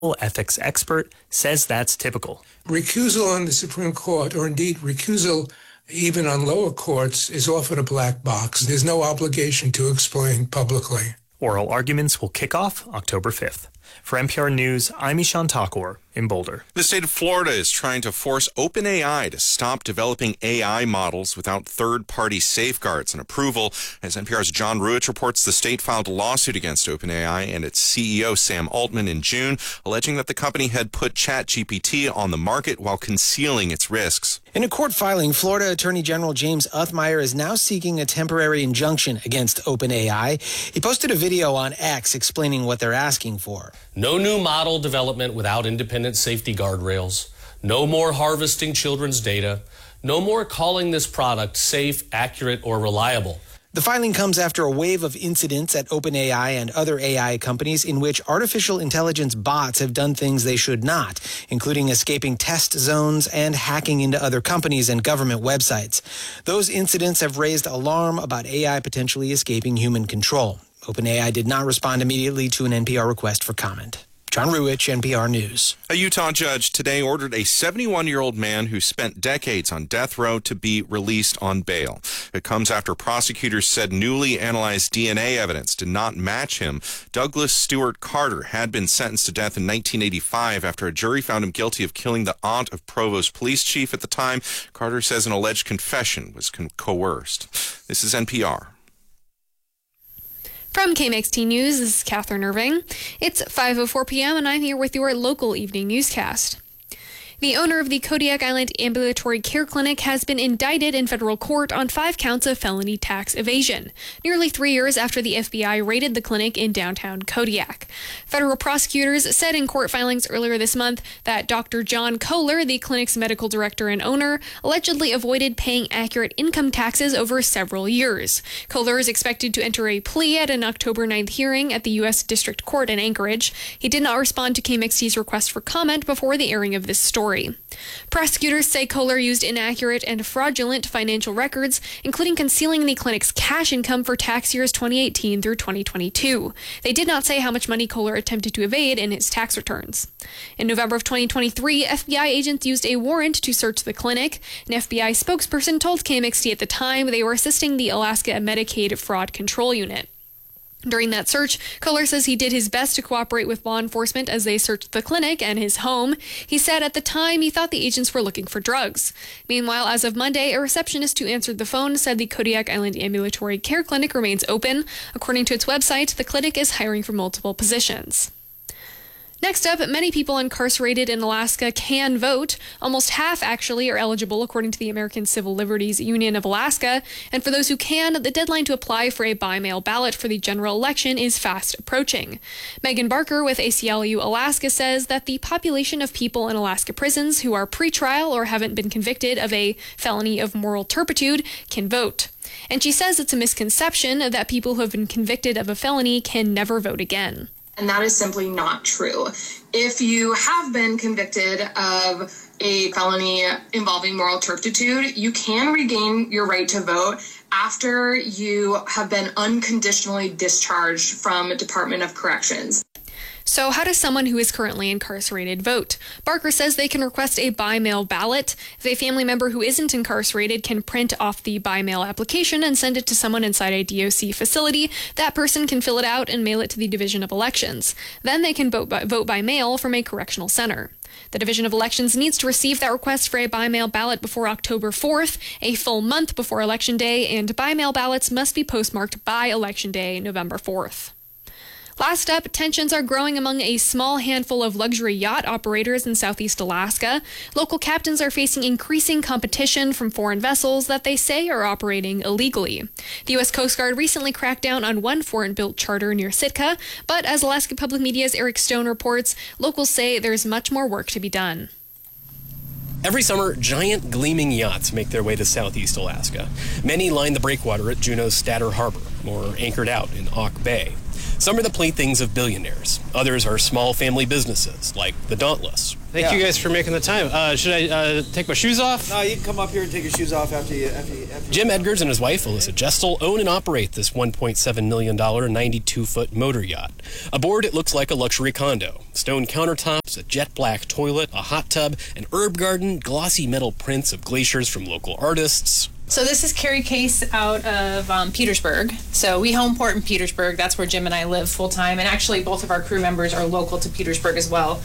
ethics expert says that's typical. Recusal on the Supreme Court, or indeed recusal even on lower courts, is often a black box. There's no obligation to explain publicly. Oral arguments will kick off October 5th. For NPR News, I'm Ishan Thakur in Boulder. The state of Florida is trying to force OpenAI to stop developing AI models without third-party safeguards and approval. As NPR's John Ruich reports, the state filed a lawsuit against OpenAI and its CEO, Sam Altman, in June, alleging that the company had put ChatGPT on the market while concealing its risks. In a court filing, Florida Attorney General James Uthmire is now seeking a temporary injunction against OpenAI. He posted a video on X explaining what they're asking for. No new model development without independent safety guardrails. No more harvesting children's data. No more calling this product safe, accurate, or reliable. The filing comes after a wave of incidents at OpenAI and other AI companies in which artificial intelligence bots have done things they should not, including escaping test zones and hacking into other companies and government websites. Those incidents have raised alarm about AI potentially escaping human control. OpenAI did not respond immediately to an NPR request for comment. John Ruich, NPR News. A Utah judge today ordered a 71-year-old man who spent decades on death row to be released on bail. It comes after prosecutors said newly analyzed DNA evidence did not match him. Douglas Stewart Carter had been sentenced to death in 1985 after a jury found him guilty of killing the aunt of Provo's police chief at the time. Carter says an alleged confession was coerced. This is NPR. From KMXT News, this is Catherine Irving. It's 5:04 p.m. and I'm here with your local evening newscast. The owner of the Kodiak Island Ambulatory Care Clinic has been indicted in federal court on 5 counts of felony tax evasion, nearly 3 years after the FBI raided the clinic in downtown Kodiak. Federal prosecutors said in court filings earlier this month that Dr. John Kohler, the clinic's medical director and owner, allegedly avoided paying accurate income taxes over several years. Kohler is expected to enter a plea at an October 9th hearing at the U.S. District Court in Anchorage. He did not respond to KMXT's request for comment before the airing of this story. Prosecutors say Kohler used inaccurate and fraudulent financial records, including concealing the clinic's cash income for tax years 2018 through 2022. They did not say how much money Kohler attempted to evade in his tax returns. In November of 2023, FBI agents used a warrant to search the clinic. An FBI spokesperson told KMXT at the time they were assisting the Alaska Medicaid Fraud Control Unit. During that search, Kohler says he did his best to cooperate with law enforcement as they searched the clinic and his home. He said at the time he thought the agents were looking for drugs. Meanwhile, as of Monday, a receptionist who answered the phone said the Kodiak Island Ambulatory Care Clinic remains open. According to its website, the clinic is hiring for multiple positions. Next up, many people incarcerated in Alaska can vote. Almost half, actually, are eligible, according to the American Civil Liberties Union of Alaska. And for those who can, the deadline to apply for a by-mail ballot for the general election is fast approaching. Megan Barker with ACLU Alaska says that the population of people in Alaska prisons who are pretrial or haven't been convicted of a felony of moral turpitude can vote. And she says it's a misconception that people who have been convicted of a felony can never vote again. And that is simply not true. If you have been convicted of a felony involving moral turpitude, you can regain your right to vote after you have been unconditionally discharged from Department of Corrections. So how does someone who is currently incarcerated vote? Barker says they can request a by-mail ballot. If a family member who isn't incarcerated can print off the by-mail application and send it to someone inside a DOC facility, that person can fill it out and mail it to the Division of Elections. Then they can vote by mail from a correctional center. The Division of Elections needs to receive that request for a by-mail ballot before October 4th, a full month before Election Day, and by-mail ballots must be postmarked by Election Day, November 4th. Last up, tensions are growing among a small handful of luxury yacht operators in Southeast Alaska. Local captains are facing increasing competition from foreign vessels that they say are operating illegally. The U.S. Coast Guard recently cracked down on one foreign-built charter near Sitka, but as Alaska Public Media's Eric Stone reports, locals say there's much more work to be done. Every summer, giant gleaming yachts make their way to Southeast Alaska. Many line the breakwater at Juneau's Statter Harbor or anchored out in Auk Bay. Some are the playthings of billionaires. Others are small family businesses like the Dauntless, Thank you guys for making the time. Should I take my shoes off? No, you can come up here and take your shoes off after you. Jim Edgars and his wife, Alyssa Gestel, own and operate this $1.7 million 92-foot motor yacht. Aboard, it looks like a luxury condo. Stone countertops, a jet black toilet, a hot tub, an herb garden, glossy metal prints of glaciers from local artists. So this is Carrie Case out of Petersburg. So we home port in Petersburg. That's where Jim and I live full time. And actually both of our crew members are local to Petersburg as well.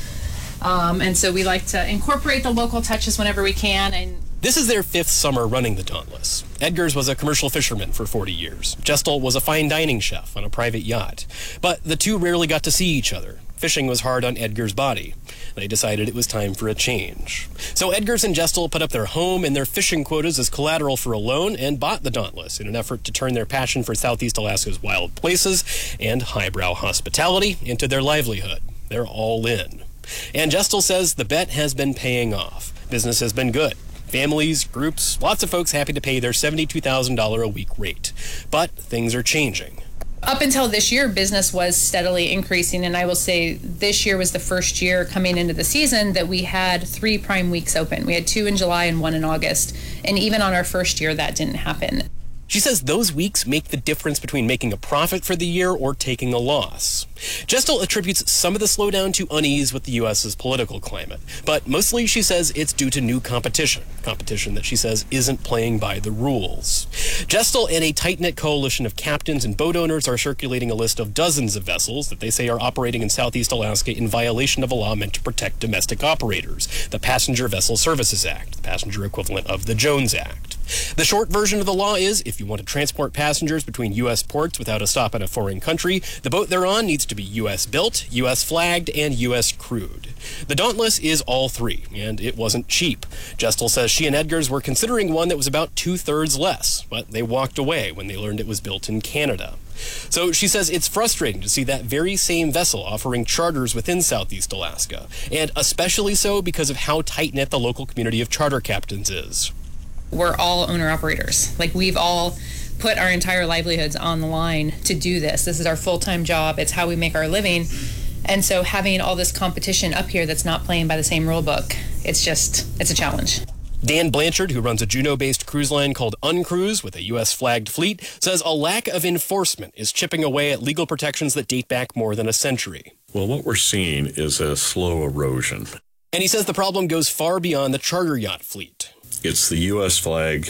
And so we like to incorporate the local touches whenever we can. And this is their 5th summer running the Dauntless. Edgars was a commercial fisherman for 40 years. Gestel was a fine dining chef on a private yacht. But the two rarely got to see each other. Fishing was hard on Edgars' body. They decided it was time for a change. So Edgars and Gestel put up their home and their fishing quotas as collateral for a loan and bought the Dauntless in an effort to turn their passion for Southeast Alaska's wild places and highbrow hospitality into their livelihood. They're all in. And Gestel says the bet has been paying off. Business has been good. Families, groups, lots of folks happy to pay their $72,000 a week rate. But things are changing. up until this year, business was steadily increasing, and I will say this year was the first year coming into the season that we had 3 Prime weeks open. We had 2 in July and 1 in August, and even on our first year, that didn't happen. She says those weeks make the difference between making a profit for the year or taking a loss. Gestel attributes some of the slowdown to unease with the U.S.'s political climate, but mostly she says it's due to new competition that she says isn't playing by the rules. Gestel and a tight-knit coalition of captains and boat owners are circulating a list of dozens of vessels that they say are operating in Southeast Alaska in violation of a law meant to protect domestic operators, the Passenger Vessel Services Act, the passenger equivalent of the Jones Act. The short version of the law is if you want to transport passengers between U.S. ports without a stop in a foreign country, the boat they're on needs to be U.S. built, U.S. flagged, and U.S. crewed. The Dauntless is all 3, and it wasn't cheap. Gestel says she and Edgars were considering one that was about 2/3 less, but they walked away when they learned it was built in Canada. So she says it's frustrating to see that very same vessel offering charters within Southeast Alaska, and especially so because of how tight-knit the local community of charter captains is. We're all owner-operators. Like, we've all put our entire livelihoods on the line to do this. This is our full-time job. It's how we make our living. And so having all this competition up here that's not playing by the same rule book, it's a challenge. Dan Blanchard, who runs a Juneau-based cruise line called Uncruise with a U.S.-flagged fleet, says a lack of enforcement is chipping away at legal protections that date back more than a century. Well, what we're seeing is a slow erosion. And he says the problem goes far beyond the charter yacht fleet. It's the U.S. flag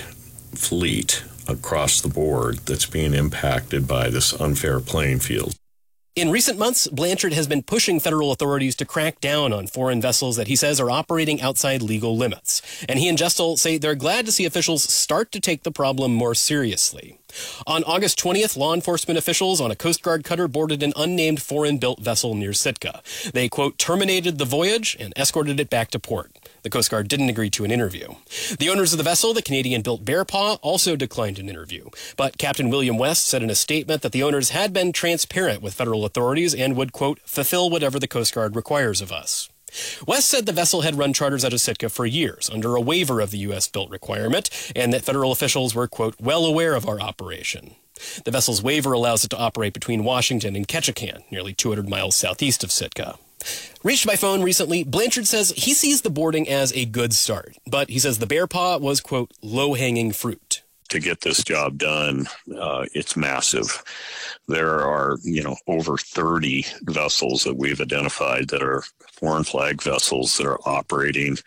fleet across the board that's being impacted by this unfair playing field. In recent months, Blanchard has been pushing federal authorities to crack down on foreign vessels that he says are operating outside legal limits. And he and Gestel say they're glad to see officials start to take the problem more seriously. On August 20th, law enforcement officials on a Coast Guard cutter boarded an unnamed foreign-built vessel near Sitka. They, quote, terminated the voyage and escorted it back to port. The Coast Guard didn't agree to an interview. The owners of the vessel, the Canadian-built Bearpaw, also declined an interview. But Captain William West said in a statement that the owners had been transparent with federal authorities and would, quote, fulfill whatever the Coast Guard requires of us. West said the vessel had run charters out of Sitka for years under a waiver of the U.S.-built requirement and that federal officials were, quote, well aware of our operation. The vessel's waiver allows it to operate between Washington and Ketchikan, nearly 200 miles southeast of Sitka. Reached by phone recently, Blanchard says he sees the boarding as a good start, but he says the Bearpaw was, quote, low-hanging fruit. To get this job done, it's massive. There are, over 30 vessels that we've identified that are foreign flag vessels that are operating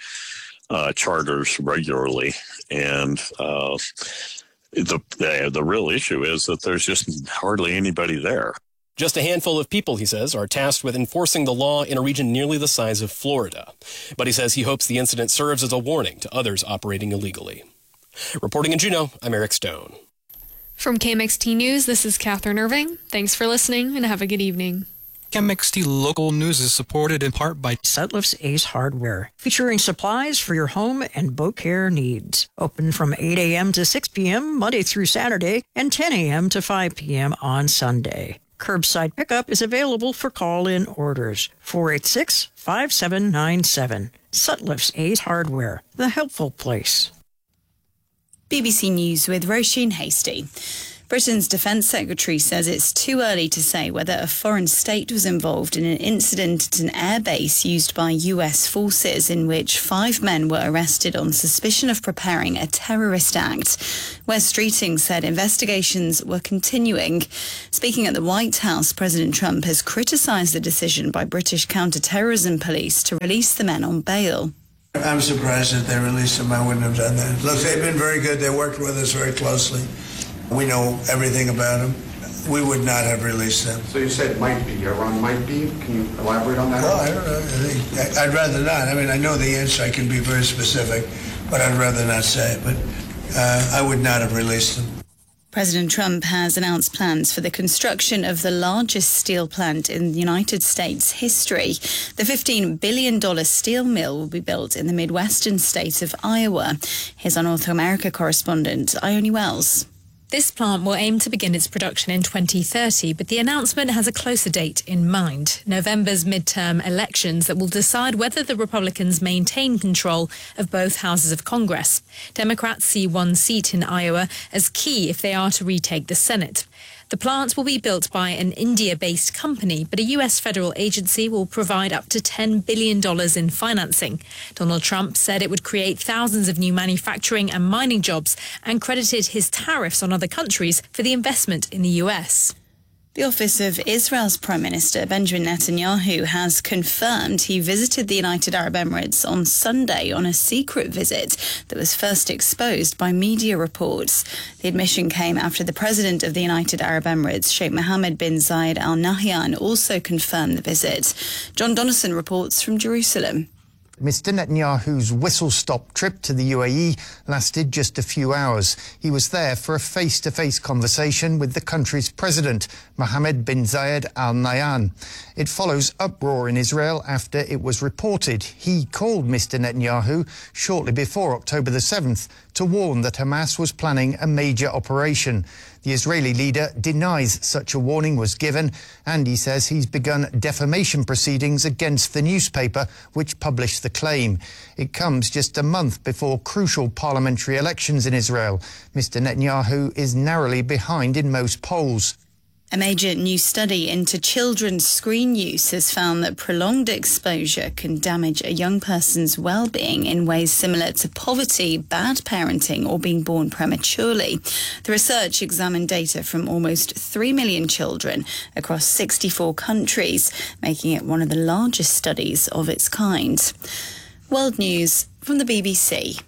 charters regularly. And the real issue is that there's just hardly anybody there. Just a handful of people, he says, are tasked with enforcing the law in a region nearly the size of Florida. But he says he hopes the incident serves as a warning to others operating illegally. Reporting in Juneau, I'm Eric Stone. From KMXT News, this is Catherine Irving. Thanks for listening and have a good evening. KMXT Local News is supported in part by Sutliff's Ace Hardware, featuring supplies for your home and boat care needs. Open from 8 a.m. to 6 p.m. Monday through Saturday and 10 a.m. to 5 p.m. on Sunday. Curbside pickup is available for call-in orders. 486-5797. Sutliff's Ace Hardware, the helpful place. BBC News with Roisin Hasty. Britain's Defence Secretary says it's too early to say whether a foreign state was involved in an incident at an airbase used by US forces in which 5 men were arrested on suspicion of preparing a terrorist act. Wes Streeting said investigations were continuing. Speaking at the White House, President Trump has criticised the decision by British counter-terrorism police to release the men on bail. I'm surprised that they released them. I wouldn't have done that. Look, they've been very good. They worked with us very closely. We know everything about them. We would not have released them. So you said might be. Iran might be. Can you elaborate on that? Well, I don't know. I'd rather not. I mean, I know the answer. I can be very specific, but I'd rather not say it. But I would not have released them. President Trump has announced plans for the construction of the largest steel plant in the United States history. The $15 billion steel mill will be built in the Midwestern state of Iowa. Here's our North America correspondent, Ione Wells. This plant will aim to begin its production in 2030, but the announcement has a closer date in mind, November's midterm elections that will decide whether the Republicans maintain control of both houses of Congress. Democrats see one seat in Iowa as key if they are to retake the Senate. The plant will be built by an India-based company, but a US federal agency will provide up to $10 billion in financing. Donald Trump said it would create thousands of new manufacturing and mining jobs and credited his tariffs on other countries for the investment in the US. The office of Israel's Prime Minister Benjamin Netanyahu has confirmed he visited the United Arab Emirates on Sunday on a secret visit that was first exposed by media reports. The admission came after the President of the United Arab Emirates, Sheikh Mohammed bin Zayed Al Nahyan, also confirmed the visit. John Donnison reports from Jerusalem. Mr. Netanyahu's whistle-stop trip to the UAE lasted just a few hours. He was there for a face-to-face conversation with the country's president, Mohammed bin Zayed Al Nahyan. It follows uproar in Israel after it was reported he called Mr. Netanyahu shortly before October the 7th to warn that Hamas was planning a major operation. The Israeli leader denies such a warning was given, and he says he's begun defamation proceedings against the newspaper which published the claim. It comes just a month before crucial parliamentary elections in Israel. Mr. Netanyahu is narrowly behind in most polls. A major new study into children's screen use has found that prolonged exposure can damage a young person's well-being in ways similar to poverty, bad parenting, or being born prematurely. The research examined data from almost 3 million children across 64 countries, making it one of the largest studies of its kind. World News from the BBC.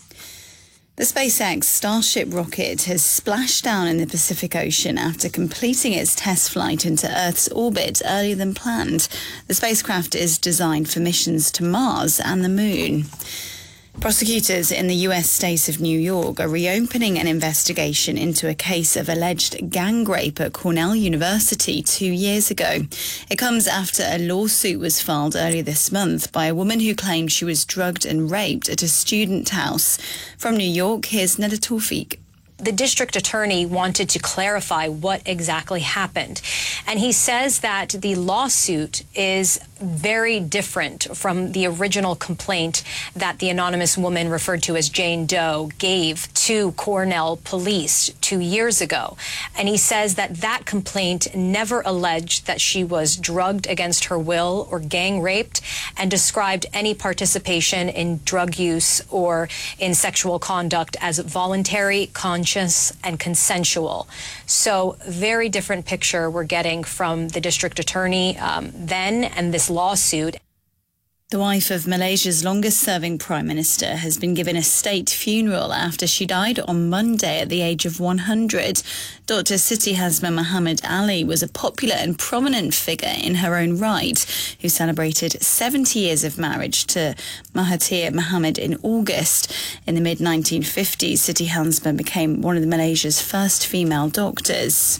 The SpaceX Starship rocket has splashed down in the Pacific Ocean after completing its test flight into Earth's orbit earlier than planned. The spacecraft is designed for missions to Mars and the Moon. Prosecutors in the US state of New York are reopening an investigation into a case of alleged gang rape at Cornell University 2 years ago. It comes after a lawsuit was filed earlier this month by a woman who claimed she was drugged and raped at a student house. From New York, here's Neda Tawfiq. The district attorney wanted to clarify what exactly happened. And he says that the lawsuit is very different from the original complaint that the anonymous woman referred to as Jane Doe gave to Cornell police 2 years ago. And he says that that complaint never alleged that she was drugged against her will or gang raped, and described any participation in drug use or in sexual conduct as voluntary, conscious, and consensual. So very different picture we're getting from the district attorney then and this lawsuit. The wife of Malaysia's longest-serving prime minister has been given a state funeral after she died on Monday at the age of 100. Dr. Siti Hasma Muhammad Ali was a popular and prominent figure in her own right, who celebrated 70 years of marriage to Mahathir Mohamad in August. In the mid-1950s, Siti Hasma became one of Malaysia's first female doctors.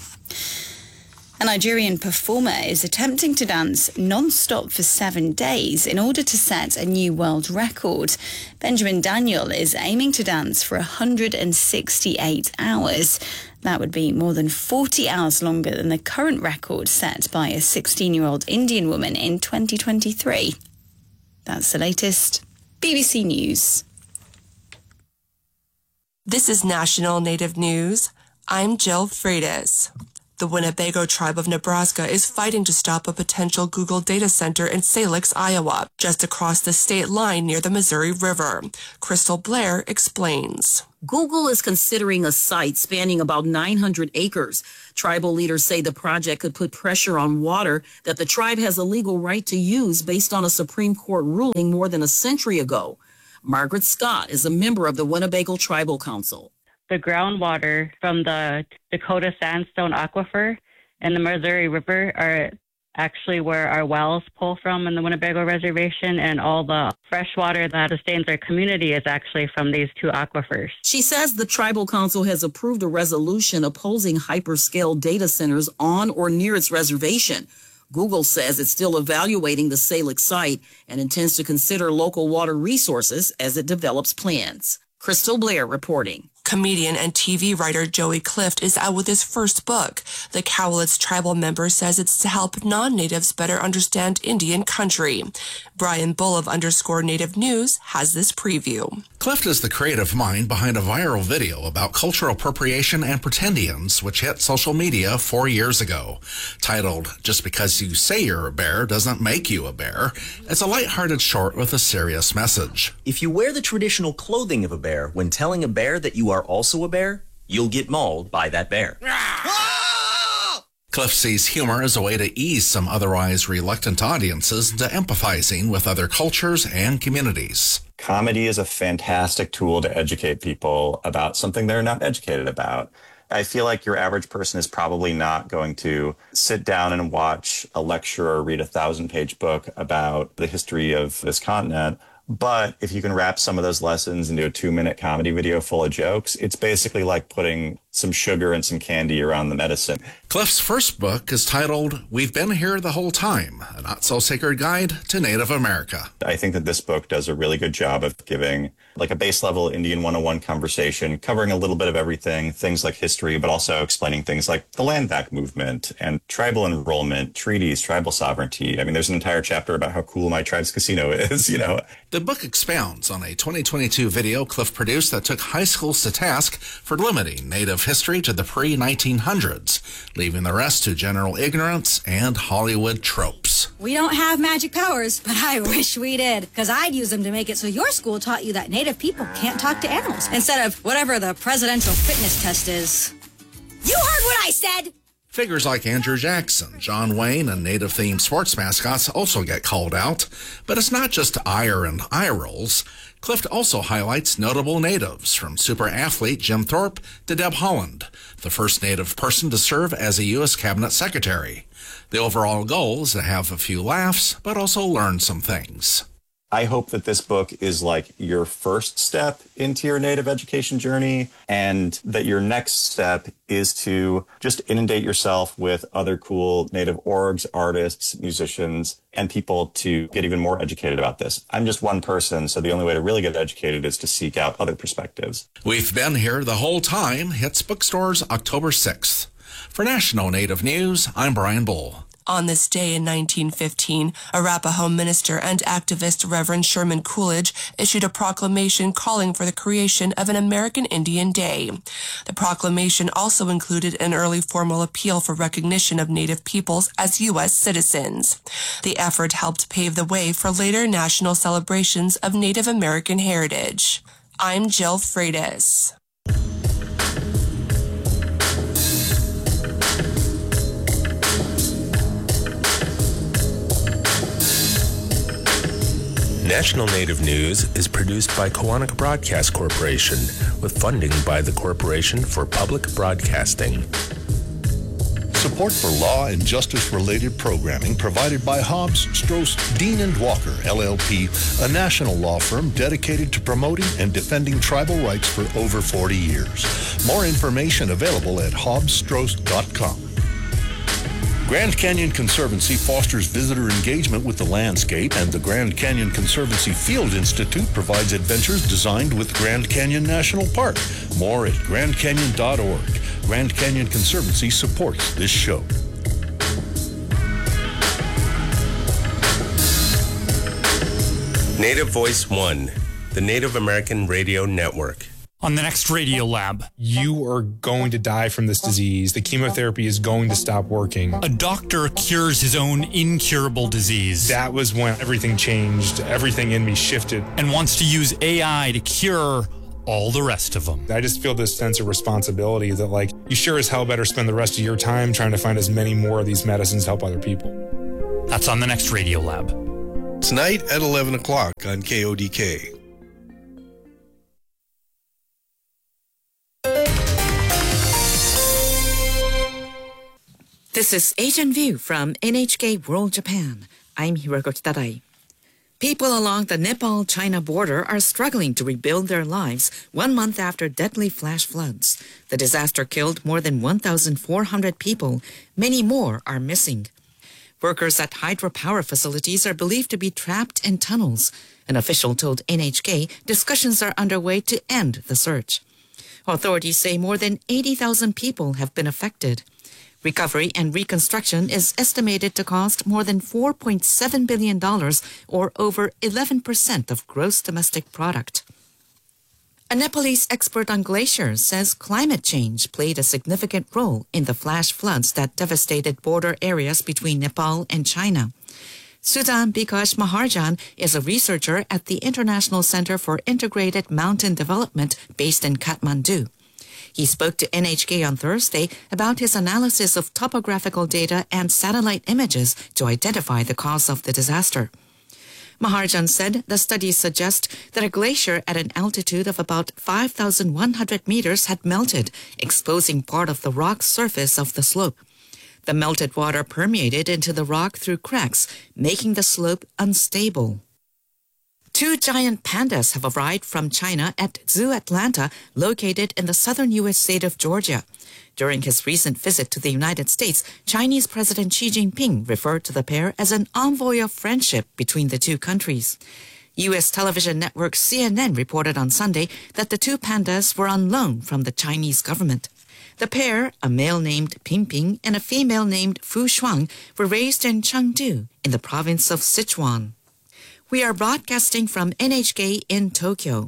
A Nigerian performer is attempting to dance non-stop for 7 days in order to set a new world record. Benjamin Daniel is aiming to dance for 168 hours. That would be more than 40 hours longer than the current record set by a 16-year-old Indian woman in 2023. That's the latest. BBC News. This is National Native News. I'm Jill Freitas. The Winnebago tribe of Nebraska is fighting to stop a potential Google data center in Salix, Iowa, just across the state line near the Missouri River. Crystal Blair explains. Google is considering a site spanning about 900 acres. Tribal leaders say the project could put pressure on water that the tribe has a legal right to use based on a Supreme Court ruling more than a century ago. Margaret Scott is a member of the Winnebago Tribal Council. The groundwater from the Dakota Sandstone Aquifer and the Missouri River are actually where our wells pull from in the Winnebago Reservation, and all the fresh water that sustains our community is actually from these two aquifers. She says the Tribal Council has approved a resolution opposing hyperscale data centers on or near its reservation. Google says it's still evaluating the Salix site and intends to consider local water resources as it develops plans. Crystal Blair reporting. Comedian and TV writer Joey Clift is out with his first book. The Cowlitz tribal member says it's to help non-natives better understand Indian country. Brian Bull of _Native News has this preview. Clift is the creative mind behind a viral video about cultural appropriation and pretendians, which hit social media 4 years ago. Titled, "Just Because You Say You're a Bear Doesn't Make You a Bear," it's a lighthearted short with a serious message. If you wear the traditional clothing of a bear when telling a bear that you are also a bear, you'll get mauled by that bear. Clift sees humor as a way to ease some otherwise reluctant audiences into empathizing with other cultures and communities. Comedy is a fantastic tool to educate people about something they're not educated about. I feel like your average person is probably not going to sit down and watch a lecture or read a 1,000-page book about the history of this continent. But if you can wrap some of those lessons into a 2-minute comedy video full of jokes, it's basically like putting some sugar and some candy around the medicine. Clift's first book is titled We've Been Here the Whole Time, a not-so-sacred guide to Native America. I think that this book does a really good job of giving like a base-level Indian 101 conversation, covering a little bit of everything, things like history, but also explaining things like the land back movement and tribal enrollment, treaties, tribal sovereignty. I mean, there's an entire chapter about how cool my tribe's casino is, you know. The book expounds on a 2022 video Clift produced that took high schools to task for limiting Native history to the pre-1900s, leaving the rest to general ignorance and Hollywood tropes. We don't have magic powers, but I wish we did, because I'd use them to make it so your school taught you that Native people can't talk to animals, instead of whatever the presidential fitness test is. You heard what I said! Figures like Andrew Jackson, John Wayne, and Native-themed sports mascots also get called out, but it's not just ire and eye rolls. Clift also highlights notable natives, from super athlete Jim Thorpe to Deb Haaland, the first Native person to serve as a U.S. Cabinet Secretary. The overall goal is to have a few laughs, but also learn some things. I hope that this book is like your first step into your Native education journey, and that your next step is to just inundate yourself with other cool Native orgs, artists, musicians, and people to get even more educated about this. I'm just one person, so the only way to really get educated is to seek out other perspectives. We've Been Here the Whole Time hits bookstores October 6th. For National Native News, I'm Brian Bull. On this day in 1915, Arapaho minister and activist Reverend Sherman Coolidge issued a proclamation calling for the creation of an American Indian Day. The proclamation also included an early formal appeal for recognition of Native peoples as U.S. citizens. The effort helped pave the way for later national celebrations of Native American heritage. I'm Jill Freitas. National Native News is produced by Kawanak Broadcast Corporation with funding by the Corporation for Public Broadcasting. Support for law and justice-related programming provided by Hobbs, Stross, Dean & Walker, LLP, a national law firm dedicated to promoting and defending tribal rights for over 40 years. More information available at hobbsstrauss.com. Grand Canyon Conservancy fosters visitor engagement with the landscape, and the Grand Canyon Conservancy Field Institute provides adventures designed with Grand Canyon National Park. More at grandcanyon.org. Grand Canyon Conservancy supports this show. Native Voice One, the Native American Radio Network. On the next Radio Lab. You are going to die from this disease. The chemotherapy is going to stop working. A doctor cures his own incurable disease. That was when everything changed. Everything in me shifted. And wants to use AI to cure all the rest of them. I just feel this sense of responsibility that, like, you sure as hell better spend the rest of your time trying to find as many more of these medicines to help other people. That's on the next Radio Lab. Tonight at 11 o'clock on KODK. This is Asian View from NHK World Japan. I'm Hiroko Kitadai. People along the Nepal-China border are struggling to rebuild their lives 1 month after deadly flash floods. The disaster killed more than 1,400 people. Many more are missing. Workers at hydropower facilities are believed to be trapped in tunnels. An official told NHK discussions are underway to end the search. Authorities say more than 80,000 people have been affected. Recovery and reconstruction is estimated to cost more than $4.7 billion, or over 11% of gross domestic product. A Nepalese expert on glaciers says climate change played a significant role in the flash floods that devastated border areas between Nepal and China. Sudan Bikash Maharjan is a researcher at the International Center for Integrated Mountain Development based in Kathmandu. He spoke to NHK on Thursday about his analysis of topographical data and satellite images to identify the cause of the disaster. Maharjan said the studies suggest that a glacier at an altitude of about 5,100 meters had melted, exposing part of the rock surface of the slope. The melted water permeated into the rock through cracks, making the slope unstable. 2 giant pandas have arrived from China at Zoo Atlanta, located in the southern U.S. state of Georgia. During his recent visit to the United States, Chinese President Xi Jinping referred to the pair as an envoy of friendship between the two countries. U.S. television network CNN reported on Sunday that the 2 pandas were on loan from the Chinese government. The pair, a male named Pingping and a female named Fu Shuang, were raised in Chengdu in the province of Sichuan. We are broadcasting from NHK in Tokyo.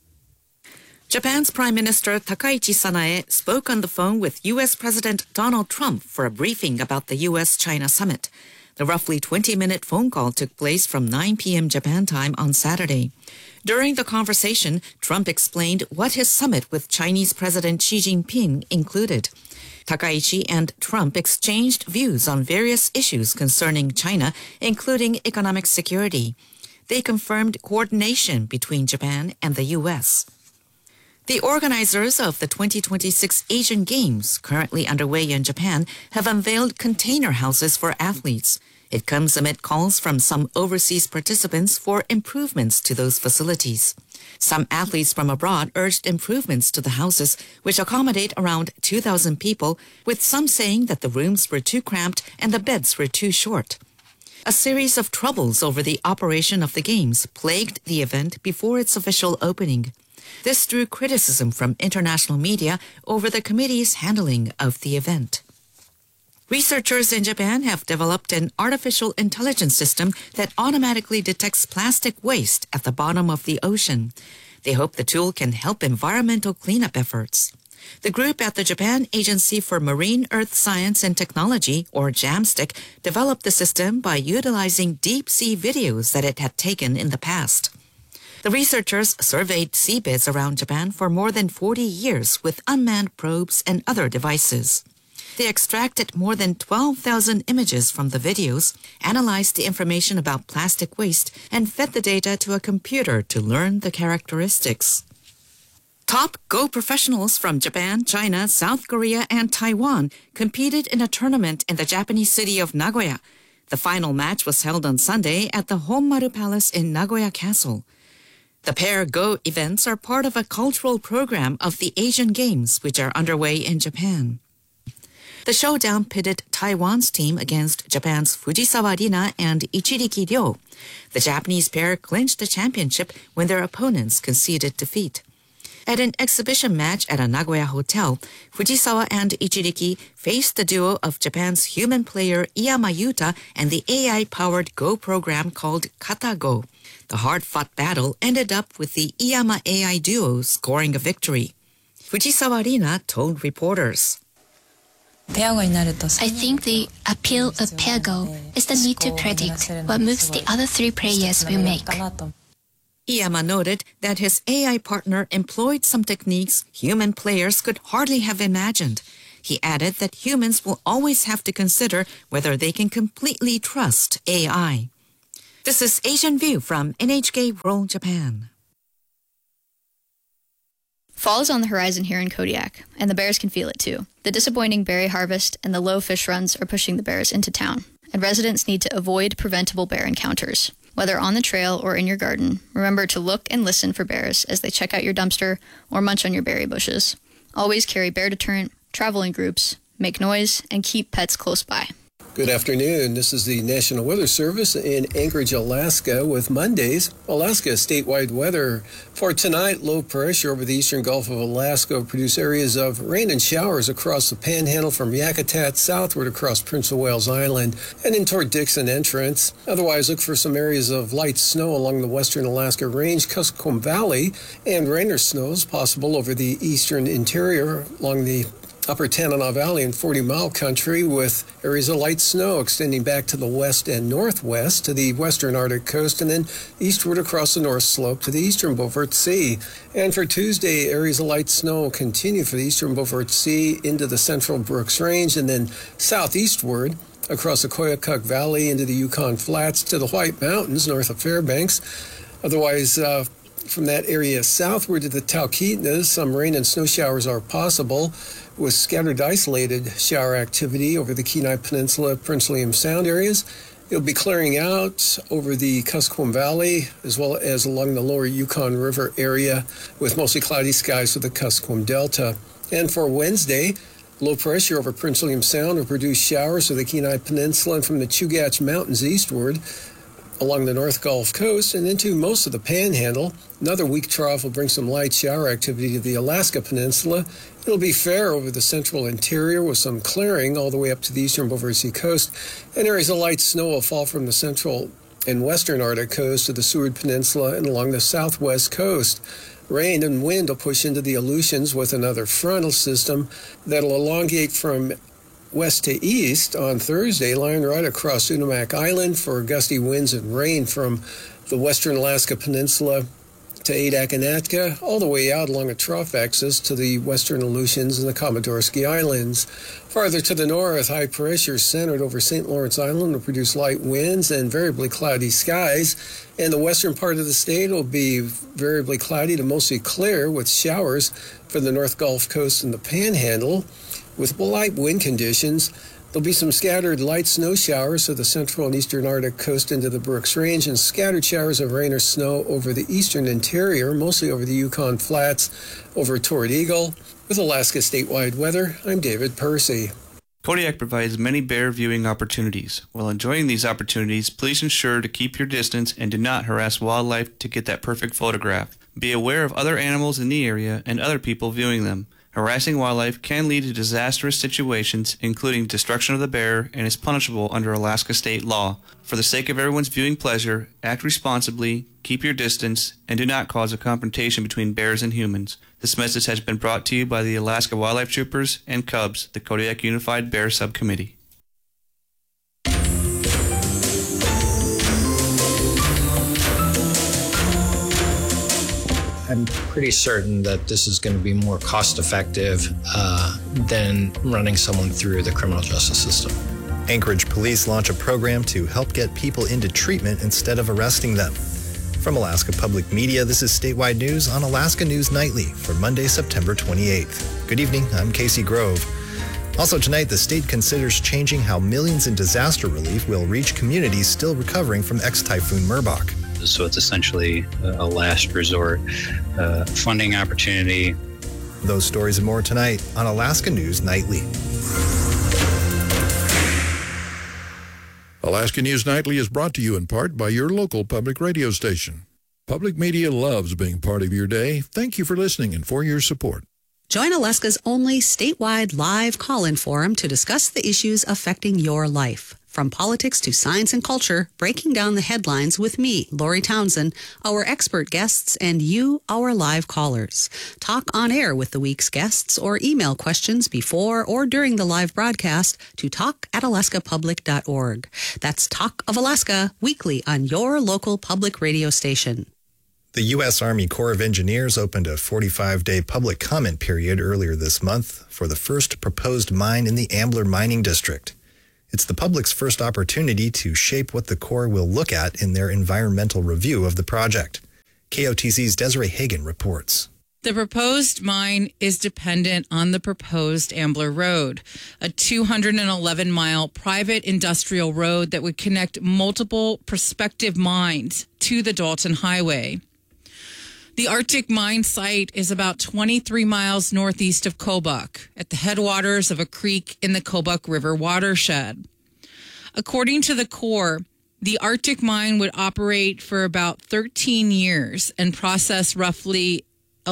Japan's Prime Minister Takaichi Sanae spoke on the phone with U.S. President Donald Trump for a briefing about the U.S.-China summit. The roughly 20-minute phone call took place from 9 p.m. Japan time on Saturday. During the conversation, Trump explained what his summit with Chinese President Xi Jinping included. Takaichi and Trump exchanged views on various issues concerning China, including economic security. They confirmed coordination between Japan and the U.S. The organizers of the 2026 Asian Games, currently underway in Japan, have unveiled container houses for athletes. It comes amid calls from some overseas participants for improvements to those facilities. Some athletes from abroad urged improvements to the houses, which accommodate around 2,000 people, with some saying that the rooms were too cramped and the beds were too short. A series of troubles over the operation of the Games plagued the event before its official opening. This drew criticism from international media over the committee's handling of the event. Researchers in Japan have developed an artificial intelligence system that automatically detects plastic waste at the bottom of the ocean. They hope the tool can help environmental cleanup efforts. The group at the Japan Agency for Marine Earth Science and Technology, or JAMSTEC, developed the system by utilizing deep-sea videos that it had taken in the past. The researchers surveyed seabeds around Japan for more than 40 years with unmanned probes and other devices. They extracted more than 12,000 images from the videos, analyzed the information about plastic waste, and fed the data to a computer to learn the characteristics. Top Go professionals from Japan, China, South Korea, and Taiwan competed in a tournament in the Japanese city of Nagoya. The final match was held on Sunday at the Honmaru Palace in Nagoya Castle. The Pair Go events are part of a cultural program of the Asian Games, which are underway in Japan. The showdown pitted Taiwan's team against Japan's Fujisawa Rina and Ichiriki Ryo. The Japanese pair clinched the championship when their opponents conceded defeat. At an exhibition match at a Nagoya hotel, Fujisawa and Ichiriki faced the duo of Japan's human player Iyama Yuta and the AI-powered Go program called Kata Go. The hard-fought battle ended up with the Iyama AI duo scoring a victory. Fujisawa Rina told reporters. I think the appeal of Pego is the need to predict what moves the other three players will make. Iyama noted that his AI partner employed some techniques human players could hardly have imagined. He added that humans will always have to consider whether they can completely trust AI. This is Asian View from NHK World Japan. Fall is on the horizon here in Kodiak, and the bears can feel it too. The disappointing berry harvest and the low fish runs are pushing the bears into town, and residents need to avoid preventable bear encounters. Whether on the trail or in your garden, remember to look and listen for bears as they check out your dumpster or munch on your berry bushes. Always carry bear deterrent, travel in groups, make noise, and keep pets close by. Good afternoon. This is the National Weather Service in Anchorage, Alaska with Monday's Alaska statewide weather. For tonight, low pressure over the eastern Gulf of Alaska will produce areas of rain and showers across the panhandle from Yakutat southward across Prince of Wales Island and in toward Dixon Entrance. Otherwise, look for some areas of light snow along the western Alaska Range, Kuskokwim Valley, and rain or snows possible over the eastern interior along the Upper Tanana Valley and 40-mile country with areas of light snow extending back to the west and northwest to the western Arctic coast and then eastward across the north slope to the eastern Beaufort Sea. And for Tuesday, areas of light snow will continue for the eastern Beaufort Sea into the central Brooks Range and then southeastward across the Koyukuk Valley into the Yukon Flats to the White Mountains north of Fairbanks. Otherwise, from that area southward to the Talkeetnas, some rain and snow showers are possible, with scattered isolated shower activity over the Kenai Peninsula, Prince William Sound areas. It'll be clearing out over the Kuskokwim Valley as well as along the lower Yukon River area with mostly cloudy skies for the Kuskokwim Delta. And for Wednesday, low pressure over Prince William Sound will produce showers for the Kenai Peninsula and from the Chugach Mountains eastward along the North Gulf Coast and into most of the Panhandle. Another weak trough will bring some light shower activity to the Alaska Peninsula. It'll be fair over the central interior with some clearing all the way up to the eastern Beaufort Sea coast, and areas of light snow will fall from the central and western Arctic coast to the Seward Peninsula and along the southwest coast. Rain and wind will push into the Aleutians with another frontal system that'll elongate from west to east on Thursday, lying right across Unimak Island for gusty winds and rain from the western Alaska Peninsula to Adak and Atka, all the way out along a trough axis to the western Aleutians and the Komodorsky Islands. Farther to the north, high pressure centered over St. Lawrence Island will produce light winds and variably cloudy skies. And the western part of the state will be variably cloudy to mostly clear with showers for the North Gulf Coast and the Panhandle. With light wind conditions, there'll be some scattered light snow showers to the central and eastern Arctic coast into the Brooks Range and scattered showers of rain or snow over the eastern interior, mostly over the Yukon Flats, over toward Eagle. With Alaska statewide weather, I'm David Percy. Kodiak provides many bear viewing opportunities. While enjoying these opportunities, please ensure to keep your distance and do not harass wildlife to get that perfect photograph. Be aware of other animals in the area and other people viewing them. Harassing wildlife can lead to disastrous situations, including destruction of the bear, and is punishable under Alaska state law. For the sake of everyone's viewing pleasure, act responsibly, keep your distance, and do not cause a confrontation between bears and humans. This message has been brought to you by the Alaska Wildlife Troopers and Cubs, the Kodiak Unified Bear Subcommittee. I'm pretty certain that this is going to be more cost-effective than running someone through the criminal justice system. Anchorage police launch a program to help get people into treatment instead of arresting them. From Alaska Public Media, this is Statewide News on Alaska News Nightly for Monday, September 28th. Good evening, I'm Casey Grove. Also tonight, the state considers changing how millions in disaster relief will reach communities still recovering from ex-Typhoon Merbok. So it's essentially a last resort funding opportunity. Those stories and more tonight on Alaska News Nightly. Alaska News Nightly is brought to you in part by your local public radio station. Public media loves being part of your day. Thank you for listening and for your support. Join Alaska's only statewide live call-in forum to discuss the issues affecting your life. From politics to science and culture, breaking down the headlines with me, Lori Townsend, our expert guests, and you, our live callers. Talk on air with the week's guests or email questions before or during the live broadcast to talk@alaskapublic.org. That's Talk of Alaska, weekly on your local public radio station. The U.S. Army Corps of Engineers opened a 45-day public comment period earlier this month for the first proposed mine in the Ambler Mining District. It's the public's first opportunity to shape what the Corps will look at in their environmental review of the project. KOTC's Desiree Hagen reports. The proposed mine is dependent on the proposed Ambler Road, a 211-mile private industrial road that would connect multiple prospective mines to the Dalton Highway. The Arctic mine site is about 23 miles northeast of Kobuk, at the headwaters of a creek in the Kobuk River watershed. According to the Corps, the Arctic mine would operate for about 13 years and process roughly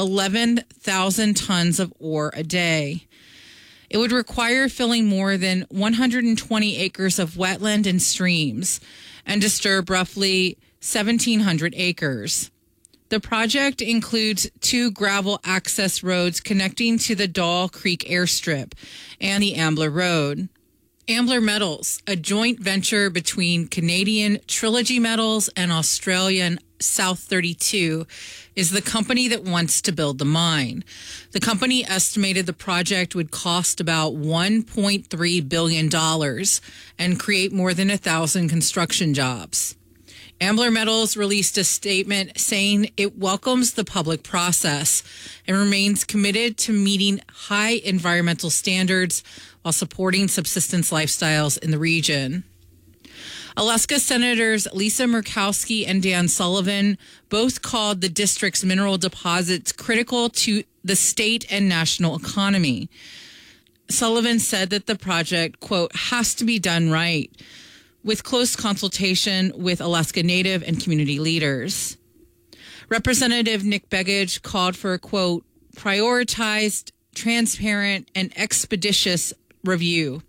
11,000 tons of ore a day. It would require filling more than 120 acres of wetland and streams and disturb roughly 1,700 acres. The project includes 2 gravel access roads connecting to the Doll Creek Airstrip and the Ambler Road. Ambler Metals, a joint venture between Canadian Trilogy Metals and Australian South 32, is the company that wants to build the mine. The company estimated the project would cost about $1.3 billion and create more than 1,000 construction jobs. Ambler Metals released a statement saying it welcomes the public process and remains committed to meeting high environmental standards while supporting subsistence lifestyles in the region. Alaska Senators Lisa Murkowski and Dan Sullivan both called the district's mineral deposits critical to the state and national economy. Sullivan said that the project, quote, has to be done right, with close consultation with Alaska Native and community leaders. Representative Nick Begich called for a, quote, prioritized, transparent, and expeditious review.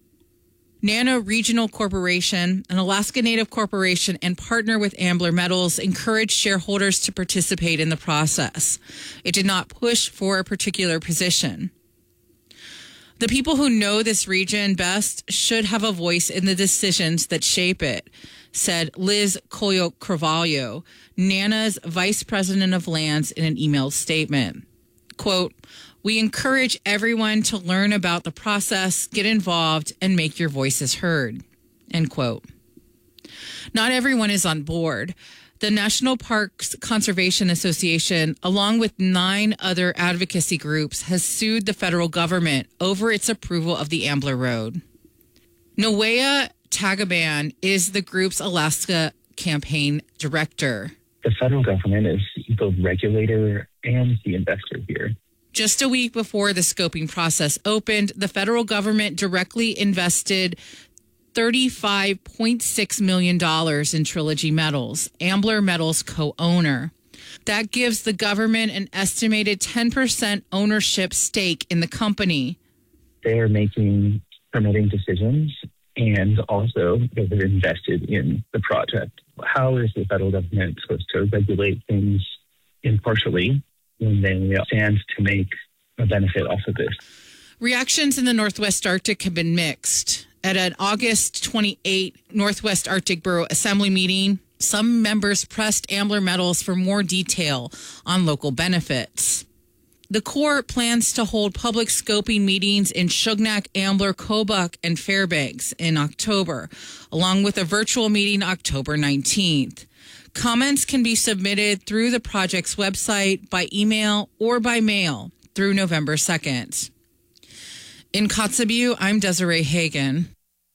Nano Regional Corporation, an Alaska Native corporation and partner with Ambler Metals, encouraged shareholders to participate in the process. It did not push for a particular position. The people who know this region best should have a voice in the decisions that shape it, said Liz Coyote-Carvalho, NANA's vice president of lands, in an emailed statement. Quote, we encourage everyone to learn about the process, get involved, and make your voices heard, end quote. Not everyone is on board. The National Parks Conservation Association, along with 9 other advocacy groups, has sued the federal government over its approval of the Ambler Road. Noea Tagaban is the group's Alaska campaign director. The federal government is the regulator and the investor here. Just a week before the scoping process opened, the federal government directly invested $35.6 million in Trilogy Metals, Ambler Metals' co-owner. That gives the government an estimated 10% ownership stake in the company. They are making permitting decisions, and also they've invested in the project. How is the federal government supposed to regulate things impartially when they stand to make a benefit off of this? Reactions in the Northwest Arctic have been mixed. At an August 28 Northwest Arctic Borough Assembly meeting, some members pressed Ambler Metals for more detail on local benefits. The Corps plans to hold public scoping meetings in Shugnak, Ambler, Kobuk, and Fairbanks in October, along with a virtual meeting October 19th. Comments can be submitted through the project's website, by email, or by mail through November 2nd. In Kotzebue, I'm Desiree Hagen.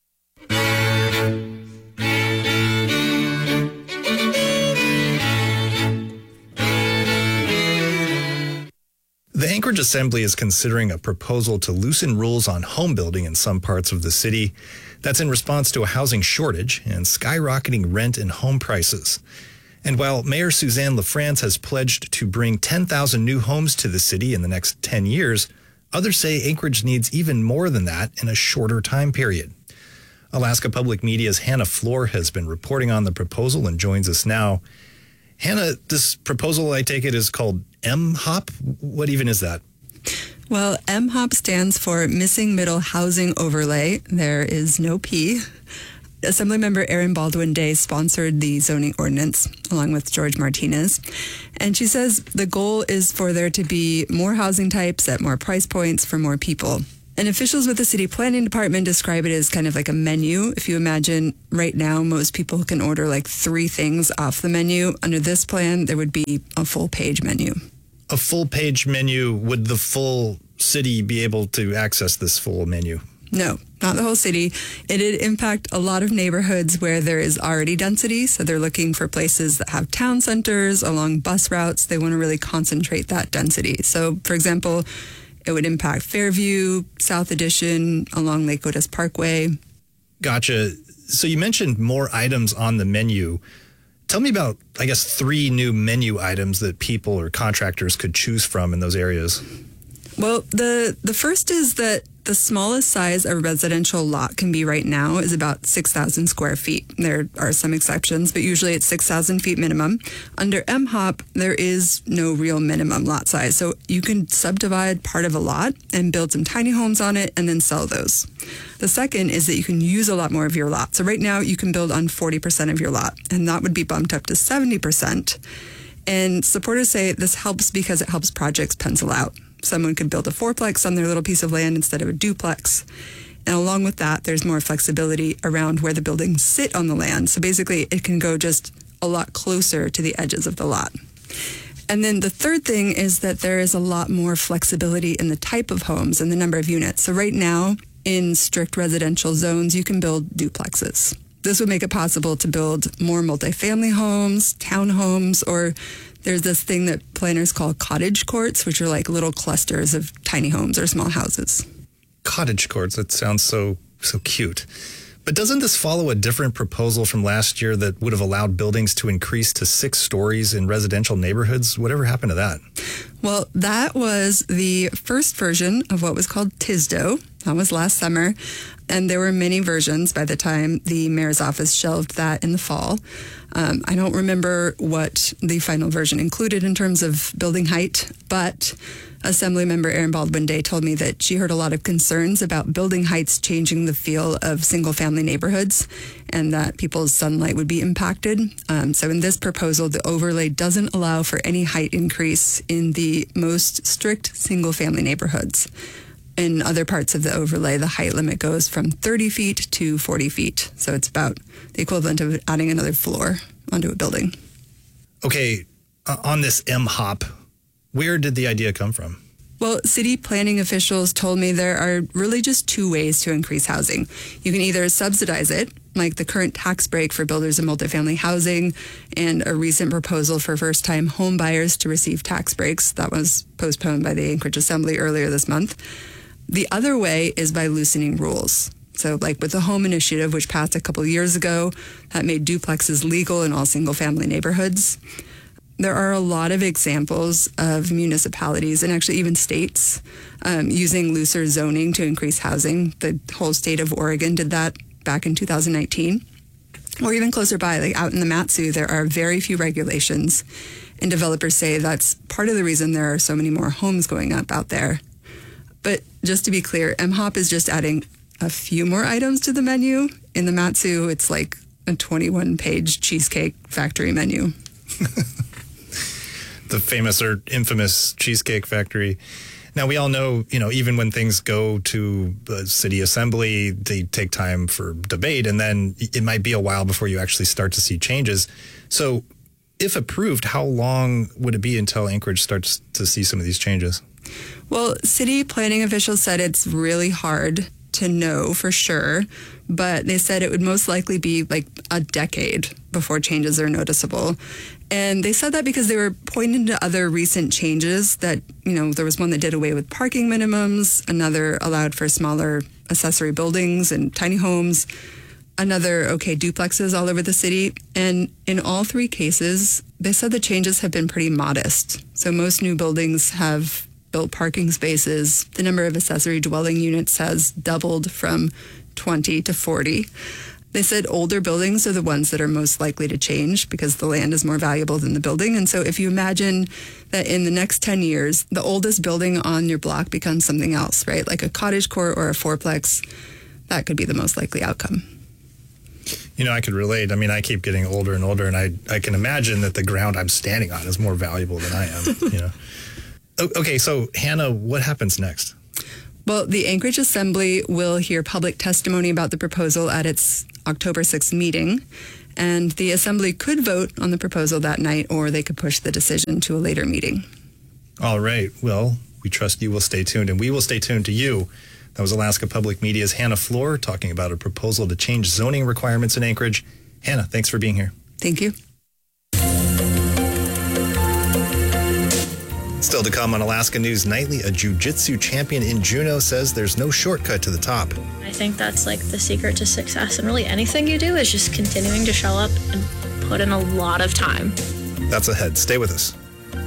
The Anchorage Assembly is considering a proposal to loosen rules on home building in some parts of the city. That's in response to a housing shortage and skyrocketing rent and home prices. And while Mayor Suzanne LaFrance has pledged to bring 10,000 new homes to the city in the next 10 years, others say Anchorage needs even more than that in a shorter time period. Alaska Public Media's Hannah Floor has been reporting on the proposal and joins us now. Hannah, this proposal, I take it, is called MHOP. What even is that? Well, MHOP stands for Missing Middle Housing Overlay. There is no P. Assemblymember Erin Baldwin Day sponsored the zoning ordinance along with George Martinez. And she says the goal is for there to be more housing types at more price points for more people. And officials with the city planning department describe it as kind of like a menu. If you imagine right now, most people can order like 3 things off the menu. Under this plan, there would be a full page menu. A full page menu. Would the full city be able to access this full menu? No, not the whole city. It'd impact a lot of neighborhoods where there is already density. So they're looking for places that have town centers along bus routes. They want to really concentrate that density. So, for example, it would impact Fairview, South Addition, along Lake Otis Parkway. Gotcha. So you mentioned more items on the menu. Tell me about, 3 new menu items that people or contractors could choose from in those areas. Well, the first is that the smallest size a residential lot can be right now is about 6,000 square feet. There are some exceptions, but usually it's 6,000 feet minimum. Under MHOP, there is no real minimum lot size. So you can subdivide part of a lot and build some tiny homes on it and then sell those. The second is that you can use a lot more of your lot. So right now you can build on 40% of your lot, and that would be bumped up to 70%. And supporters say this helps because it helps projects pencil out. Someone could build a 4-plex on their little piece of land instead of a duplex. And along with that, there's more flexibility around where the buildings sit on the land. So basically, it can go just a lot closer to the edges of the lot. And then the third thing is that there is a lot more flexibility in the type of homes and the number of units. So right now, in strict residential zones, you can build duplexes. This would make it possible to build more multifamily homes, townhomes, or there's this thing that planners call cottage courts, which are like little clusters of tiny homes or small houses. Cottage courts, that sounds so cute. But doesn't this follow a different proposal from last year that would have allowed buildings to increase to 6 stories in residential neighborhoods? Whatever happened to that? Well, that was the first version of what was called TSDO. That was last summer. And there were many versions by the time the mayor's office shelved that in the fall. I don't remember what the final version included in terms of building height, but Assemblymember Erin Baldwin Day told me that she heard a lot of concerns about building heights changing the feel of single-family neighborhoods and that people's sunlight would be impacted. So in this proposal, the overlay doesn't allow for any height increase in the most strict single-family neighborhoods. In other parts of the overlay, the height limit goes from 30 feet to 40 feet. So it's about the equivalent of adding another floor onto a building. Okay, on this MHOP, where did the idea come from? Well, city planning officials told me there are really just 2 ways to increase housing. You can either subsidize it, like the current tax break for builders of multifamily housing and a recent proposal for first-time home buyers to receive tax breaks. That was postponed by the Anchorage Assembly earlier this month. The other way is by loosening rules. So like with the Home Initiative, which passed a couple of years ago, that made duplexes legal in all single-family neighborhoods. There are a lot of examples of municipalities and actually even states using looser zoning to increase housing. The whole state of Oregon did that back in 2019. Or even closer by, like out in the Mat-Su, there are very few regulations. And developers say that's part of the reason there are so many more homes going up out there. But just to be clear, MHOP is just adding a few more items to the menu. In the Mat-Su, it's like a 21-page Cheesecake Factory menu. The famous or infamous Cheesecake Factory. Now, we all know, even when things go to the city assembly, they take time for debate, and then it might be a while before you actually start to see changes. So if approved, how long would it be until Anchorage starts to see some of these changes? Well, city planning officials said it's really hard to know for sure, but they said it would most likely be like a decade before changes are noticeable. And they said that because they were pointing to other recent changes that, there was one that did away with parking minimums, another allowed for smaller accessory buildings and tiny homes, another duplexes all over the city. And in all 3 cases, they said the changes have been pretty modest. So most new buildings have built parking spaces. The number of accessory dwelling units has doubled from 20 to 40. They said older buildings are the ones that are most likely to change because the land is more valuable than the building. And so if you imagine that in the next 10 years, the oldest building on your block becomes something else, right? Like a cottage court or a fourplex, that could be the most likely outcome. You know, I could relate. I mean, I keep getting older and older, and I can imagine that the ground I'm standing on is more valuable than I am, you know. Okay, so Hannah, what happens next? Well, the Anchorage Assembly will hear public testimony about the proposal at its October 6th meeting, and the Assembly could vote on the proposal that night, or they could push the decision to a later meeting. All right. Well, we trust you will stay tuned, and we will stay tuned to you. That was Alaska Public Media's Hannah Floor talking about a proposal to change zoning requirements in Anchorage. Hannah, thanks for being here. Thank you. Still to come on Alaska News Nightly, a jiu-jitsu champion in Juneau says there's no shortcut to the top. I think that's like the secret to success, and really anything you do is just continuing to show up and put in a lot of time. That's ahead. Stay with us.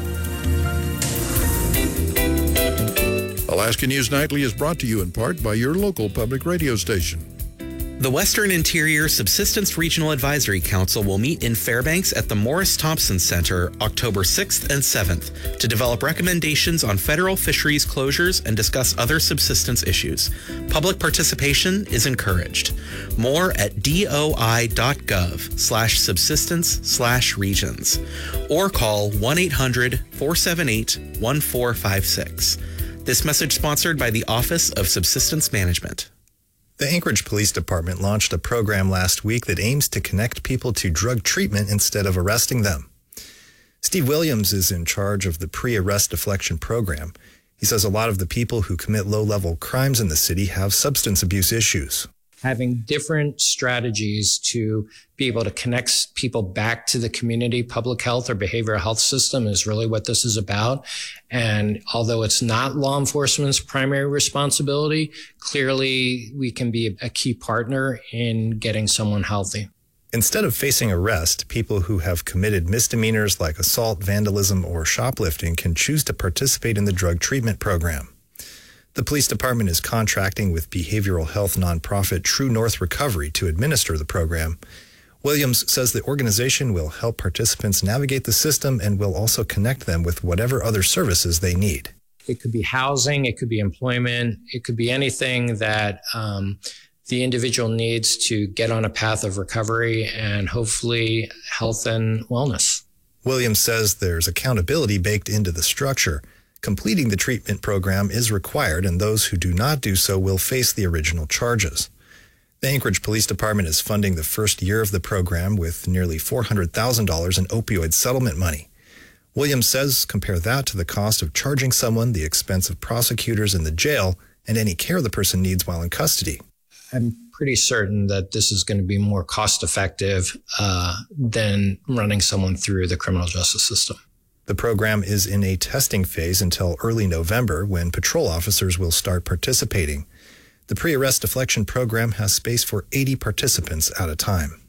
Alaska News Nightly is brought to you in part by your local public radio station. The Western Interior Subsistence Regional Advisory Council will meet in Fairbanks at the Morris Thompson Center October 6th and 7th to develop recommendations on federal fisheries closures and discuss other subsistence issues. Public participation is encouraged. More at doi.gov/subsistence/regions or call 1-800-478-1456. This message sponsored by the Office of Subsistence Management. The Anchorage Police Department launched a program last week that aims to connect people to drug treatment instead of arresting them. Steve Williams is in charge of the pre-arrest deflection program. He says a lot of the people who commit low-level crimes in the city have substance abuse issues. Having different strategies to be able to connect people back to the community public health or behavioral health system is really what this is about. And although it's not law enforcement's primary responsibility, clearly we can be a key partner in getting someone healthy. Instead of facing arrest, people who have committed misdemeanors like assault, vandalism, or shoplifting can choose to participate in the drug treatment program. The police department is contracting with behavioral health nonprofit True North Recovery to administer the program. Williams says the organization will help participants navigate the system and will also connect them with whatever other services they need. It could be housing, it could be employment, it could be anything that the individual needs to get on a path of recovery and hopefully health and wellness. Williams says there's accountability baked into the structure. Completing the treatment program is required, and those who do not do so will face the original charges. The Anchorage Police Department is funding the first year of the program with nearly $400,000 in opioid settlement money. Williams says compare that to the cost of charging someone, the expense of prosecutors in the jail, and any care the person needs while in custody. I'm pretty certain that this is going to be more cost effective than running someone through the criminal justice system. The program is in a testing phase until early November when patrol officers will start participating. The pre-arrest deflection program has space for 80 participants at a time.